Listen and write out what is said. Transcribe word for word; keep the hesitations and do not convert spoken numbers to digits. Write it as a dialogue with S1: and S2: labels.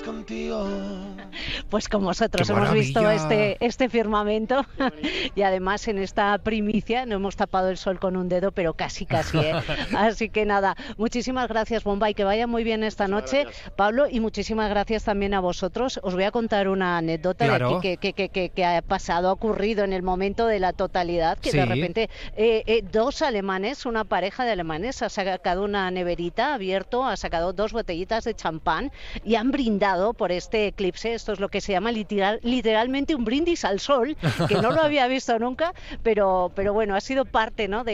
S1: contigo.
S2: Pues con vosotros
S3: ¡Qué
S2: hemos visto
S3: maravilla!
S2: este, este firmamento y además en esta primicia no hemos tapado el sol con un dedo, pero casi, casi, ¿eh? Así que nada, muchísimas gracias, Bomba, y que vaya muy bien esta noche, Pablo, y muchísimas gracias también a vosotros. Os voy a contar una anécdota
S3: Claro.
S2: de que, que, que, que, que ha pasado, ha ocurrido en el momento de la totalidad, que
S3: Sí.
S2: de repente eh, eh, dos alemanes, una pareja de alemanes, ha sacado una neverita, abierto, ha sacado dos botellitas de champán y han brindado por este eclipse. Esto es lo que se llama literal, literalmente un brindis al sol, que no lo había visto nunca, pero, pero bueno, ha sido parte, ¿no?, de